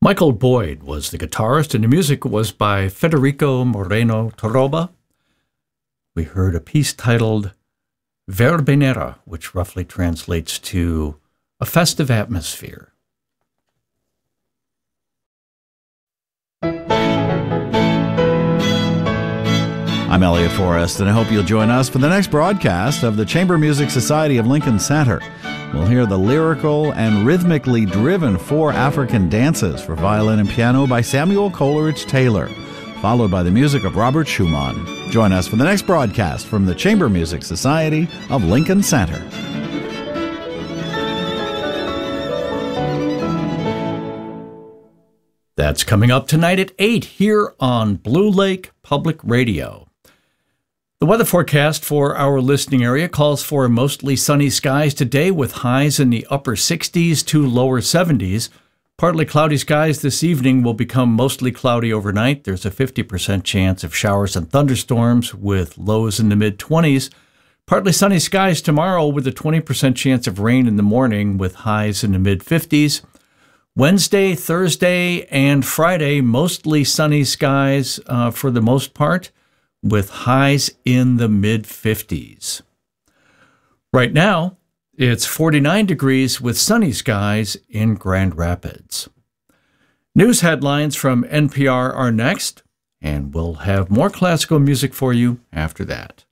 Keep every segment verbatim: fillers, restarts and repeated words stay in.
Michael Boyd was the guitarist, and the music was by Federico Moreno Toroba. We heard a piece titled Verbenera, which roughly translates to a festive atmosphere. I'm Elliot Forrest, and I hope you'll join us for the next broadcast of the Chamber Music Society of Lincoln Center. We'll hear the lyrical and rhythmically driven four African dances for violin and piano by Samuel Coleridge Taylor, followed by the music of Robert Schumann. Join us for the next broadcast from the Chamber Music Society of Lincoln Center. That's coming up tonight at eight here on Blue Lake Public Radio. The weather forecast for our listening area calls for mostly sunny skies today with highs in the upper sixties to lower seventies. Partly cloudy skies this evening will become mostly cloudy overnight. There's a fifty percent chance of showers and thunderstorms with lows in the mid-twenties. Partly sunny skies tomorrow with a twenty percent chance of rain in the morning with highs in the mid-fifties. Wednesday, Thursday, and Friday, mostly sunny skies uh, for the most part, with highs in the mid-fifties. Right now, it's forty-nine degrees with sunny skies in Grand Rapids. News headlines from N P R are next, and we'll have more classical music for you after that.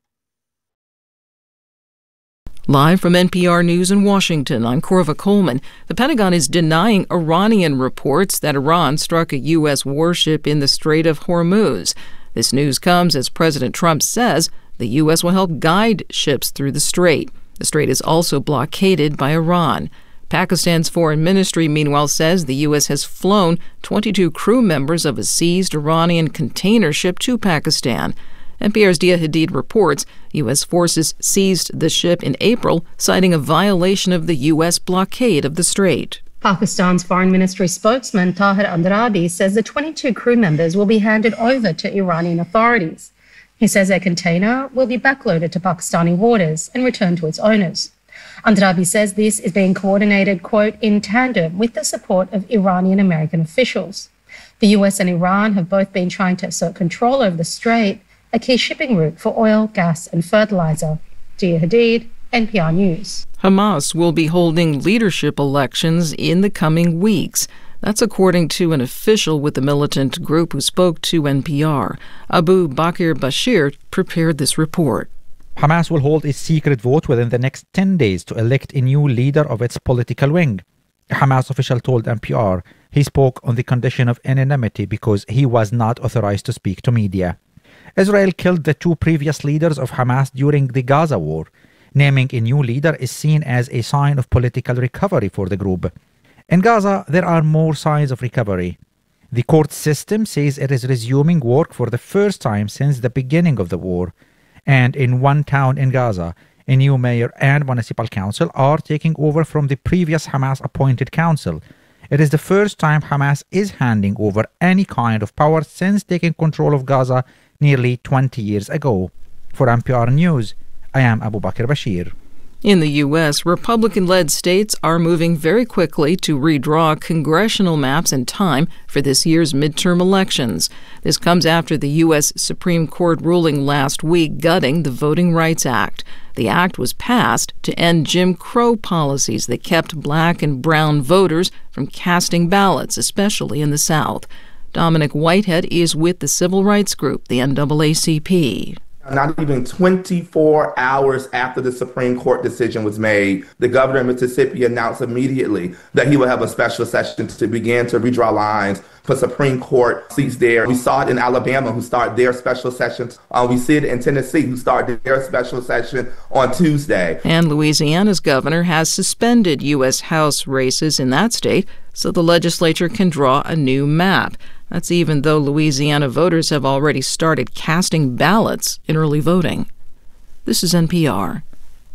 Live from N P R News in Washington, I'm Corva Coleman. The Pentagon is denying Iranian reports that Iran struck a U S warship in the Strait of Hormuz. This news comes as President Trump says the U S will help guide ships through the strait. The strait is also blockaded by Iran. Pakistan's foreign ministry, meanwhile, says the U S has flown twenty-two crew members of a seized Iranian container ship to Pakistan. N P R's Dia Hadid reports U S forces seized the ship in April, citing a violation of the U S blockade of the strait. Pakistan's foreign ministry spokesman Tahir Andrabi says the twenty-two crew members will be handed over to Iranian authorities. He says their container will be backloaded to Pakistani waters and returned to its owners. Andrabi says this is being coordinated, quote, in tandem with the support of Iranian American officials. The U S and Iran have both been trying to assert control over the strait, a key shipping route for oil, gas and fertilizer. Dia Hadid, N P R News. Hamas will be holding leadership elections in the coming weeks. That's according to an official with the militant group who spoke to N P R. Abu Bakr Bashir prepared this report. Hamas will hold a secret vote within the next ten days to elect a new leader of its political wing. A Hamas official told N P R he spoke on the condition of anonymity because he was not authorized to speak to media. Israel killed the two previous leaders of Hamas during the Gaza war. Naming a new leader is seen as a sign of political recovery for the group. In Gaza, there are more signs of recovery. The court system says it is resuming work for the first time since the beginning of the war. And in one town in Gaza, a new mayor and municipal council are taking over from the previous Hamas-appointed council. It is the first time Hamas is handing over any kind of power since taking control of Gaza nearly twenty years ago. For N P R News, I am Abu Bakr Bashir. In the U S, Republican-led states are moving very quickly to redraw congressional maps in time for this year's midterm elections. This comes after the U S Supreme Court ruling last week gutting the Voting Rights Act. The act was passed to end Jim Crow policies that kept black and brown voters from casting ballots, especially in the South. Dominic Whitehead is with the civil rights group, the N double A C P. Not even twenty-four hours after the Supreme Court decision was made, the governor of Mississippi announced immediately that he would have a special session to begin to redraw lines for Supreme Court seats there. We saw it in Alabama, who started their special sessions. Uh, we see it in Tennessee, who started their special session on Tuesday. And Louisiana's governor has suspended U S House races in that state so the legislature can draw a new map. That's even though Louisiana voters have already started casting ballots in early voting. This is N P R.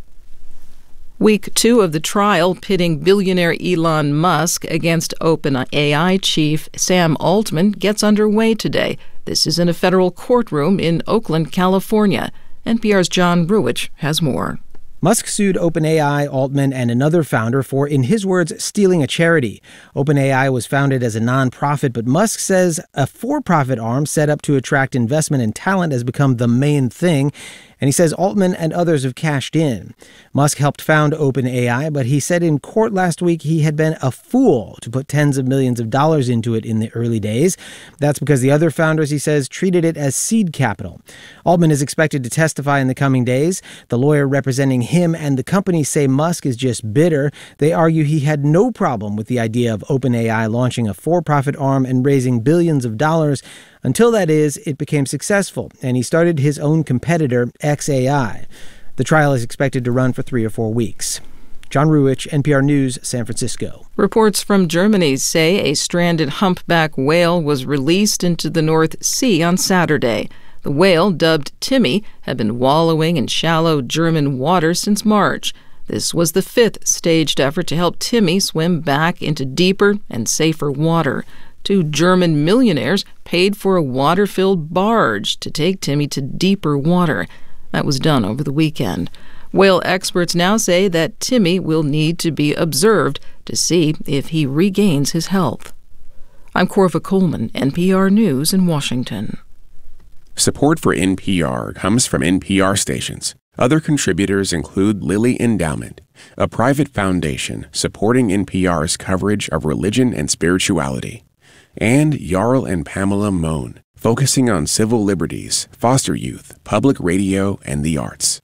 Week two of the trial pitting billionaire Elon Musk against OpenAI chief Sam Altman gets underway today. This is in a federal courtroom in Oakland, California. N P R's John Ruwitch has more. Musk sued OpenAI, Altman, and another founder for, in his words, stealing a charity. OpenAI was founded as a nonprofit, but Musk says a for-profit arm set up to attract investment and talent has become the main thing. And he says Altman and others have cashed in. Musk helped found OpenAI, but he said in court last week he had been a fool to put tens of millions of dollars into it in the early days. That's because the other founders, he says, treated it as seed capital. Altman is expected to testify in the coming days. The lawyer representing him and the company say Musk is just bitter. They argue he had no problem with the idea of OpenAI launching a for-profit arm and raising billions of dollars. Until, that is, it became successful, and he started his own competitor, X A I. The trial is expected to run for three or four weeks. John Ruwitch, N P R News, San Francisco. Reports from Germany say a stranded humpback whale was released into the North Sea on Saturday. The whale, dubbed Timmy, had been wallowing in shallow German waters since March. This was the fifth staged effort to help Timmy swim back into deeper and safer water. Two German millionaires paid for a water-filled barge to take Timmy to deeper water. That was done over the weekend. Whale experts now say that Timmy will need to be observed to see if he regains his health. I'm Corva Coleman, N P R News in Washington. Support for N P R comes from N P R stations. Other contributors include Lilly Endowment, a private foundation supporting N P R's coverage of religion and spirituality, and Jarl and Pamela Mohn, focusing on civil liberties, foster youth, public radio, and the arts.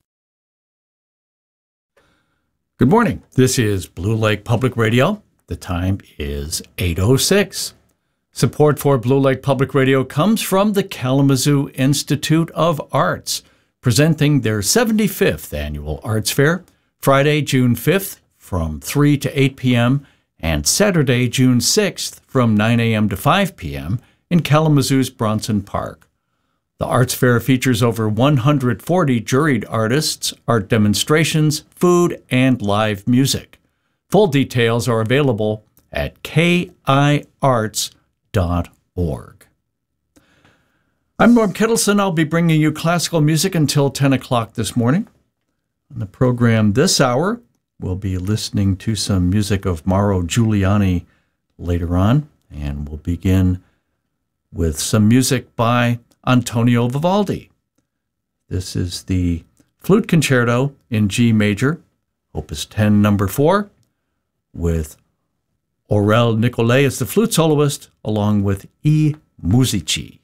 Good morning. This is Blue Lake Public Radio. The time is eight oh six. Support for Blue Lake Public Radio comes from the Kalamazoo Institute of Arts, presenting their seventy-fifth annual Arts Fair, Friday, June fifth from three to eight p.m., and Saturday, June sixth from nine a.m. to five p.m. in Kalamazoo's Bronson Park. The Arts Fair features over one hundred forty juried artists, art demonstrations, food, and live music. Full details are available at k i arts dot org. I'm Norm Kittleson. I'll be bringing you classical music until ten o'clock this morning. On the program this hour, we'll be listening to some music of Mauro Giuliani later on, and we'll begin with some music by Antonio Vivaldi. This is the Flute Concerto in G major, Opus ten, number four, with Aurel Nicolai as the flute soloist, along with I Musici.